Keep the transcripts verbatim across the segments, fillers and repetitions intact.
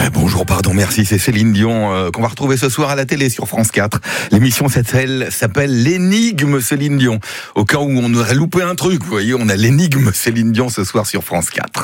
Bonjour, pardon, merci, c'est Céline Dion euh, qu'on va retrouver ce soir à la télé sur France quatre. L'émission s'appelle, s'appelle L'énigme Céline Dion. Au cas où on aurait loupé un truc, vous voyez, on a l'énigme Céline Dion ce soir sur France quatre.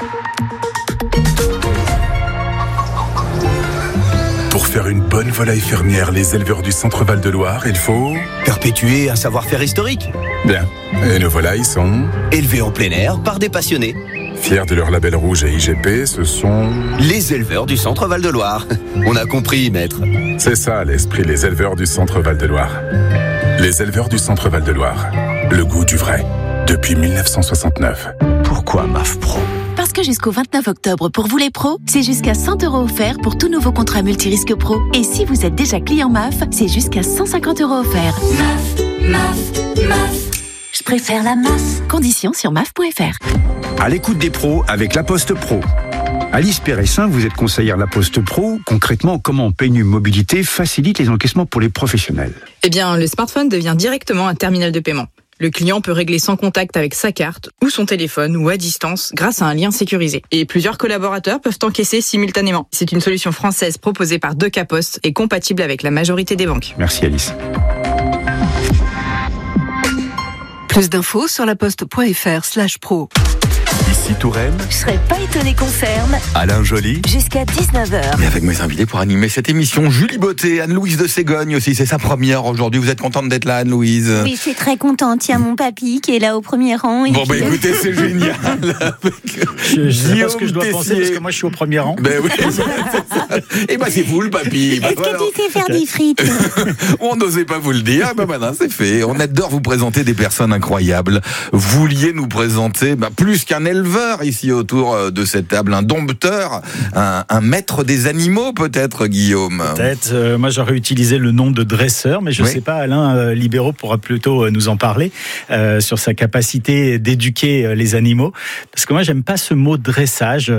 Pour faire une bonne volaille fermière, les éleveurs du Centre Val-de-Loire, il faut... perpétuer un savoir-faire historique. Bien. Et nos volailles sont... élevés en plein air par des passionnés. Fiers de leur label rouge et I G P, ce sont... les éleveurs du Centre Val-de-Loire. On a compris, maître. C'est ça l'esprit, les éleveurs du Centre Val-de-Loire. Les éleveurs du Centre Val-de-Loire. Le goût du vrai. Depuis dix-neuf cent soixante-neuf. Pourquoi M A F Pro ? Parce que jusqu'au vingt-neuf octobre, pour vous les pros, c'est jusqu'à cent euros offerts pour tout nouveau contrat multirisque pro. Et si vous êtes déjà client M A F, c'est jusqu'à cent cinquante euros offerts. M A F, M A F, M A F. Je préfère la M A F. Conditions sur M A F point F R. À l'écoute des pros avec La Poste Pro. Alice Péressin, vous êtes conseillère La Poste Pro. Concrètement, comment Paynu Mobilité facilite les encaissements pour les professionnels ? Eh bien, le smartphone devient directement un terminal de paiement. Le client peut régler sans contact avec sa carte ou son téléphone ou à distance grâce à un lien sécurisé. Et plusieurs collaborateurs peuvent encaisser simultanément. C'est une solution française proposée par Deux K Post et compatible avec la majorité des banques. Merci Alice. Plus d'infos sur laposte.fr slash pro. Ici Touraine. Je serais pas étonné qu'on ferme. Alain Joly. Jusqu'à dix-neuf heures. Et avec mes invités pour animer cette émission, Julie Beauté, Anne-Louise de Ségogne aussi, c'est sa première aujourd'hui. Vous êtes contente d'être là, Anne-Louise ? Oui, je suis très contente. Il y a mon papy qui est là au premier rang. Et bon, puis... bah écoutez, c'est génial. Je, je sais pas ce que je dois Tessier. penser parce que moi je suis au premier rang. Ben oui, c'est ça. Et ben c'est vous le papy. Ben Est-ce voilà. que tu sais faire des frites ? On n'osait pas vous le dire, ben maintenant c'est fait. On adore vous présenter des personnes incroyables. Vous vouliez nous présenter ben, plus qu'un éleveur ici autour de cette table, un dompteur, un, un maître des animaux peut-être, Guillaume. Peut-être, euh, moi j'aurais utilisé le nom de dresseur, mais je ne oui. sais pas, Alain euh, Libéraux pourra plutôt euh, nous en parler euh, sur sa capacité d'éduquer euh, les animaux. Parce que moi j'aime pas ce mot dressage.